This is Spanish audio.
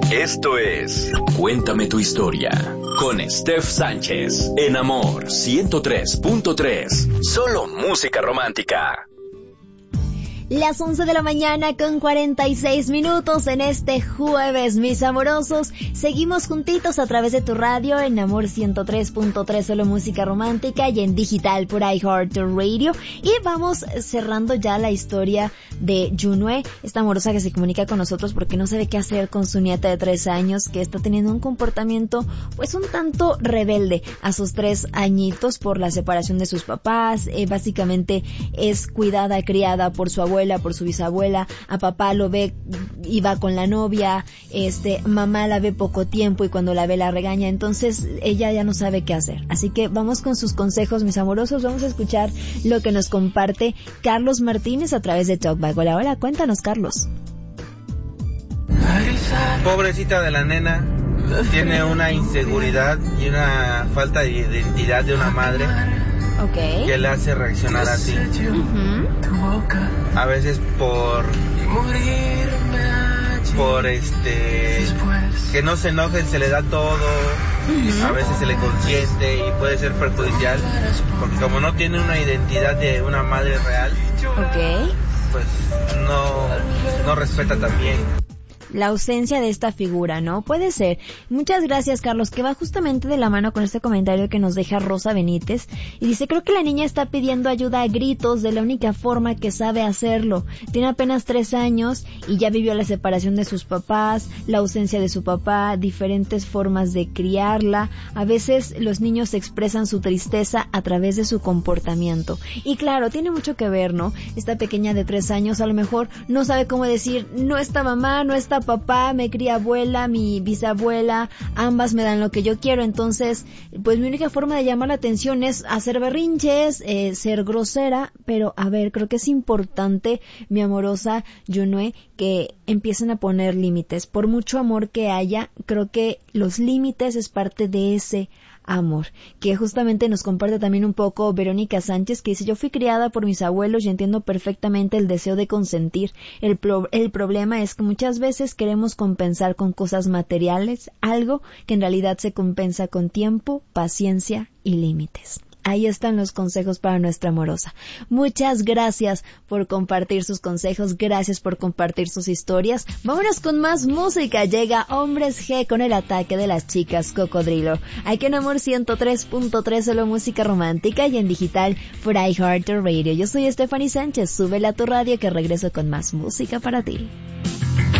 Esto es Cuéntame tu historia con Steph Sánchez en Amor 103.3. Solo música romántica. Las 11 de la mañana con 46 minutos en este jueves, mis amorosos. Seguimos juntitos a través de tu radio en Amor 103.3, solo música romántica, y en digital por iHeartRadio. Y vamos cerrando ya la historia de Yunue, esta amorosa que se comunica con nosotros porque no sabe qué hacer con su nieta de 3 años, que está teniendo un comportamiento pues un tanto rebelde a sus 3 añitos por la separación de sus papás. Básicamente es cuidada, criada por su abuela, por su bisabuela. A papá lo ve y va con la novia, mamá la ve poco tiempo y cuando la ve la regaña, entonces ella ya no sabe qué hacer. Así que vamos con sus consejos, mis amorosos. Vamos a escuchar lo que nos comparte Carlos Martínez a través de Talkback. Hola, hola, cuéntanos, Carlos. Pobrecita de la nena, tiene una inseguridad y una falta de identidad de una madre. Okay. Que le hace reaccionar así. Uh-huh. A veces por que no se enojen, se le da todo. Uh-huh. A veces se le consiente y puede ser perjudicial porque como no tiene una identidad de una madre real, okay, pues no respeta también la ausencia de esta figura, ¿no? Puede ser. Muchas gracias, Carlos, que va justamente de la mano con este comentario que nos deja Rosa Benítez. Y dice, creo que la niña está pidiendo ayuda a gritos de la única forma que sabe hacerlo. Tiene apenas 3 años y ya vivió la separación de sus papás, la ausencia de su papá, diferentes formas de criarla. A veces los niños expresan su tristeza a través de su comportamiento. Y claro, tiene mucho que ver, ¿no? Esta pequeña de 3 años a lo mejor no sabe cómo decir, no está mamá, no está papá, me cría abuela, mi bisabuela, ambas me dan lo que yo quiero. Entonces, pues mi única forma de llamar la atención es hacer berrinches, ser grosera, pero a ver, creo que es importante, mi amorosa Yunue, que empiecen a poner límites. Por mucho amor que haya, creo que los límites es parte de ese amor, que justamente nos comparte también un poco Verónica Sánchez, que dice, yo fui criada por mis abuelos y entiendo perfectamente el deseo de consentir. El problema es que muchas veces queremos compensar con cosas materiales, algo que en realidad se compensa con tiempo, paciencia y límites. Ahí están los consejos para nuestra amorosa. Muchas gracias por compartir sus consejos, gracias por compartir sus historias. Vámonos con más música. Llega Hombres G con el ataque de las chicas cocodrilo. Aquí en Amor 103.3, solo música romántica, y en digital por iHeartRadio. Yo soy Stephanie Sánchez. Súbela a tu radio que regreso con más música para ti.